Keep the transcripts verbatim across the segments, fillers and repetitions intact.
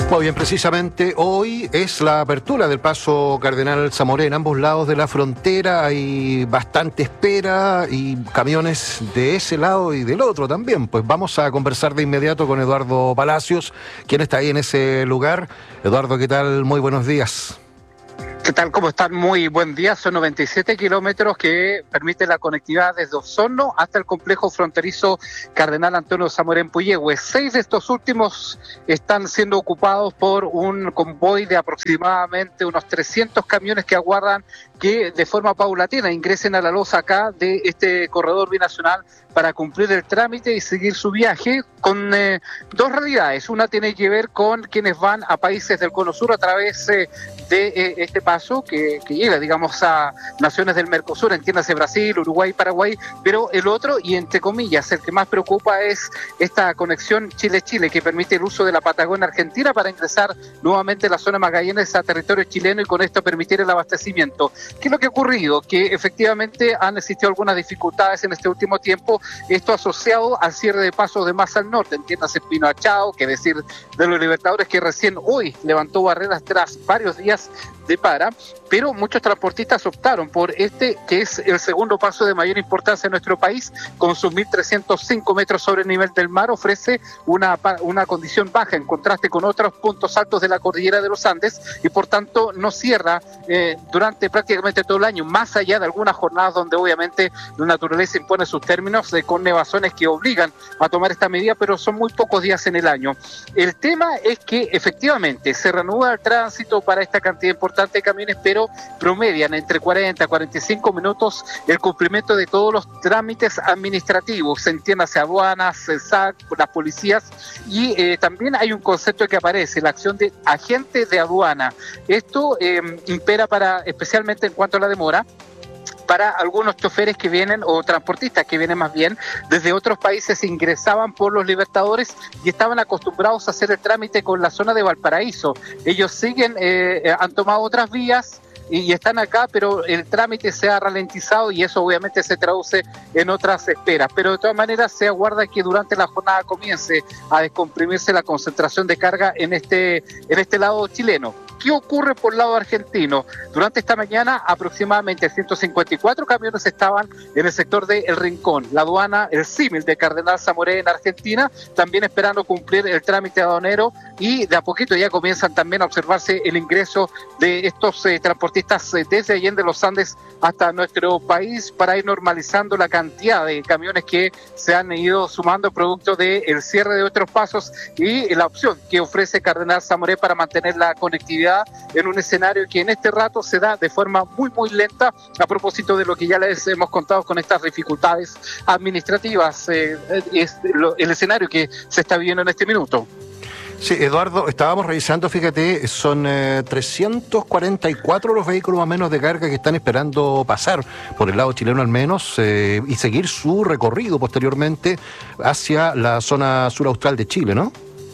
Muy bien, precisamente hoy es la apertura del paso Cardenal Zamoré. En ambos lados de la frontera hay bastante espera y camiones de ese lado y del otro también. Pues vamos a conversar de inmediato con Eduardo Palacios, quien está ahí en ese lugar. Eduardo, ¿qué tal? Muy buenos días. ¿Qué tal? ¿Cómo están? Muy buen día. Son noventa y siete kilómetros que permite la conectividad desde Osorno hasta el complejo fronterizo Cardenal Antonio Zamoré en Puyehue. Seis de estos últimos están siendo ocupados por un convoy de aproximadamente unos trescientos camiones que aguardan que de forma paulatina ingresen a la losa acá de este corredor binacional para cumplir el trámite y seguir su viaje con eh, dos realidades. Una tiene que ver con quienes van a países del Cono Sur a través eh, de eh, este paso que, que llega, digamos, a naciones del Mercosur, entiéndase Brasil, Uruguay, Paraguay, pero el otro, y entre comillas, el que más preocupa es esta conexión Chile-Chile que permite el uso de la Patagonia Argentina para ingresar nuevamente a la zona Magallanes a territorio chileno y con esto permitir el abastecimiento. ¿Qué es lo que ha ocurrido? Que efectivamente han existido algunas dificultades en este último tiempo, esto asociado al cierre de pasos de más al norte, entiéndase Pino Achao, que decir de los Libertadores, que recién hoy levantó barreras tras varios días de para, pero muchos transportistas optaron por este, que es el segundo paso de mayor importancia en nuestro país, con sus mil trescientos cinco metros sobre el nivel del mar, ofrece una, una condición baja en contraste con otros puntos altos de la cordillera de los Andes y por tanto no cierra eh, durante prácticamente todo el año, más allá de algunas jornadas donde obviamente la naturaleza impone sus términos eh, con nevazones que obligan a tomar esta medida, pero son muy pocos días en el año. El tema es que efectivamente se reanuda el tránsito para esta cantidad importante de camiones, pero promedian entre cuarenta a cuarenta y cinco minutos el cumplimiento de todos los trámites administrativos, entiéndase aduanas, el S A C, las policías, y eh, también hay un concepto que aparece, la acción de agente de aduana. Esto eh, impera para, especialmente en cuanto a la demora, para algunos choferes que vienen, o transportistas que vienen más bien, desde otros países ingresaban por los Libertadores y estaban acostumbrados a hacer el trámite con la zona de Valparaíso. Ellos siguen, eh, han tomado otras vías y están acá, pero el trámite se ha ralentizado y eso obviamente se traduce en otras esperas. Pero de todas maneras se aguarda que durante la jornada comience a descomprimirse la concentración de carga en este, en este lado chileno. ¿Qué ocurre por el lado argentino? Durante esta mañana aproximadamente ciento cincuenta y cuatro camiones estaban en el sector de El Rincón, la aduana, el símil de Cardenal Zamoré en Argentina, también esperando cumplir el trámite aduanero y de a poquito ya comienzan también a observarse el ingreso de estos eh, transportistas eh, desde Allende los Andes hasta nuestro país para ir normalizando la cantidad de camiones que se han ido sumando producto del cierre de otros pasos y la opción que ofrece Cardenal Zamoré para mantener la conectividad en un escenario que en este rato se da de forma muy muy lenta a propósito de lo que ya les hemos contado con estas dificultades administrativas, eh, es lo, el escenario que se está viviendo en este minuto. Sí, Eduardo, estábamos revisando, fíjate, son eh, trescientos cuarenta y cuatro los vehículos más o menos de carga que están esperando pasar por el lado chileno al menos eh, y seguir su recorrido posteriormente hacia la zona sur austral de Chile, ¿no?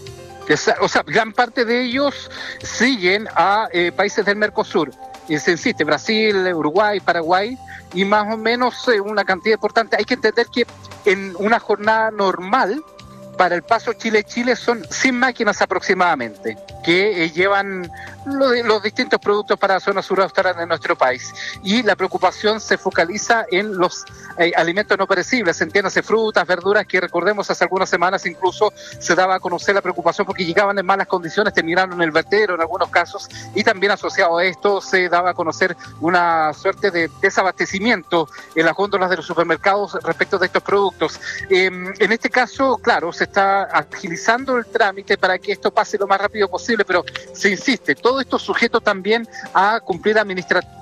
O sea, gran parte de ellos siguen a eh, países del Mercosur. Y se insiste, Brasil, Uruguay, Paraguay, y más o menos eh, una cantidad importante. Hay que entender que en una jornada normal, para el paso Chile-Chile son cien máquinas aproximadamente, que eh, llevan lo de, los distintos productos para la zona sur austral de nuestro país. Y la preocupación se focaliza en los eh, alimentos no perecibles, entiéndase frutas, verduras, que recordemos hace algunas semanas incluso se daba a conocer la preocupación porque llegaban en malas condiciones, terminaron en el vertedero en algunos casos, y también asociado a esto se daba a conocer una suerte de desabastecimiento en las góndolas de los supermercados respecto de estos productos. Eh, en este caso, claro, se está agilizando el trámite para que esto pase lo más rápido posible, pero se insiste, todo esto sujeto también a cumplir administrativamente.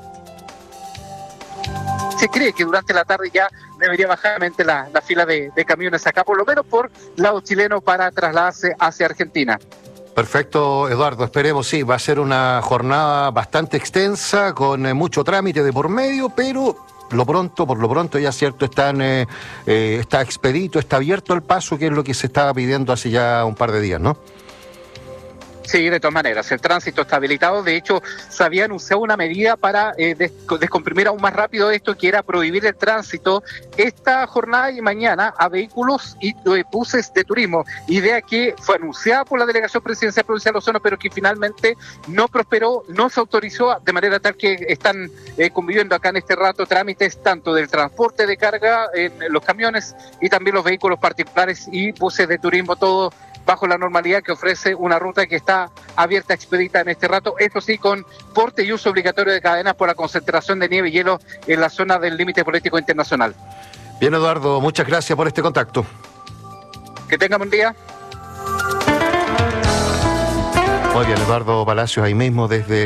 Se cree que durante la tarde ya debería bajar la, la fila de, de camiones acá, por lo menos por lado chileno, para trasladarse hacia Argentina. Perfecto, Eduardo, esperemos, sí, va a ser una jornada bastante extensa, con eh, mucho trámite de por medio, pero lo pronto, por lo pronto ya cierto, están, eh, eh, está expedito, está abierto el paso, que es lo que se estaba pidiendo hace ya un par de días, ¿no? Sí, de todas maneras, el tránsito está habilitado. De hecho, se había anunciado una medida para eh, des descomprimir aún más rápido esto, que era prohibir el tránsito esta jornada y mañana a vehículos y eh, buses de turismo. Idea que fue anunciada por la Delegación Presidencial Provincial de Osorno, pero que finalmente no prosperó, no se autorizó, de manera tal que están eh, conviviendo acá en este rato trámites tanto del transporte de carga en los camiones y también los vehículos particulares y buses de turismo, todo bajo la normalidad que ofrece una ruta que está abierta, expedita en este rato, esto sí con porte y uso obligatorio de cadenas por la concentración de nieve y hielo en la zona del límite político internacional. Bien, Eduardo, muchas gracias por este contacto. Que tengan buen día. Muy bien, Eduardo Palacios, ahí mismo desde